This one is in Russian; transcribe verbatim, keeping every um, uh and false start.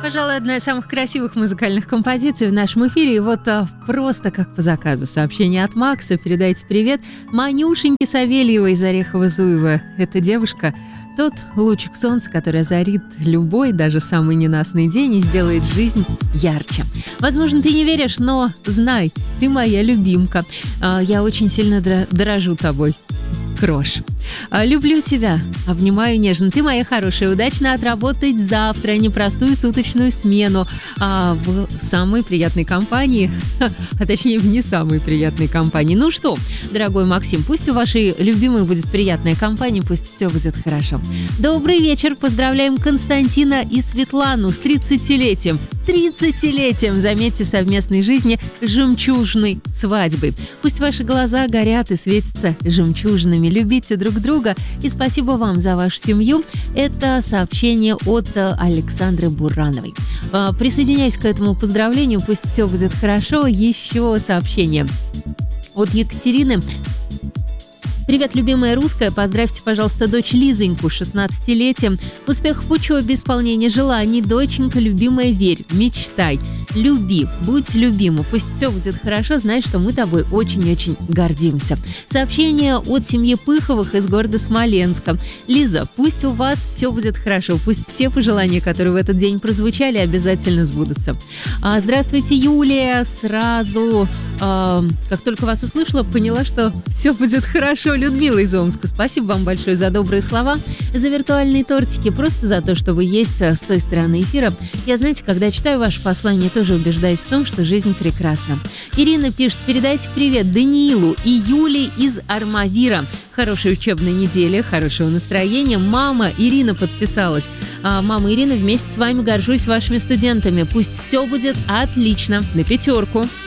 Пожалуй, одна из самых красивых музыкальных композиций в нашем эфире. И вот а, просто как по заказу сообщение от Макса. Передайте привет Манюшеньке Савельевой из Орехово-Зуева. Эта девушка — тот лучик солнца, который озарит любой, даже самый ненастный день и сделает жизнь ярче. Возможно, ты не веришь, но знай, ты моя любимка. А, я очень сильно дорожу тобой. Крош. Люблю тебя, обнимаю нежно. Ты моя хорошая. Удачно отработать завтра непростую суточную смену а, в самой приятной компании, а точнее в не самой приятной компании. Ну что, дорогой Максим, пусть у вашей любимой будет приятная компания, пусть все будет хорошо. Добрый вечер. Поздравляем Константина и Светлану с тридцатилетием. тридцатилетием, заметьте, совместной жизни жемчужной свадьбы. Пусть ваши глаза горят и светятся жемчужными. Любите друг друга. И спасибо вам за вашу семью. Это сообщение от Александры Бурановой. Присоединяюсь к этому поздравлению. Пусть все будет хорошо. Еще сообщение от Екатерины. Привет, любимая русская. Поздравьте, пожалуйста, дочь Лизоньку с шестнадцатилетием. Успехов в учебе, исполнения желаний. Доченька, любимая, верь, мечтай, люби, будь любима. Пусть все будет хорошо, знай, что мы тобой очень-очень гордимся. Сообщение от семьи Пыховых из города Смоленска. Лиза, пусть у вас все будет хорошо. Пусть все пожелания, которые в этот день прозвучали, обязательно сбудутся. А, здравствуйте, Юлия. Сразу, а, как только вас услышала, поняла, что все будет хорошо. Людмила из Омска, спасибо вам большое за добрые слова, за виртуальные тортики, просто за то, что вы есть с той стороны эфира. Я, знаете, когда читаю ваше послание, тоже убеждаюсь в том, что жизнь прекрасна. Ирина пишет: передайте привет Даниилу и Юле из Армавира. Хорошей учебной недели, хорошего настроения. Мама Ирина подписалась. А, мама Ирина, вместе с вами горжусь вашими студентами. Пусть все будет отлично, на пятерку.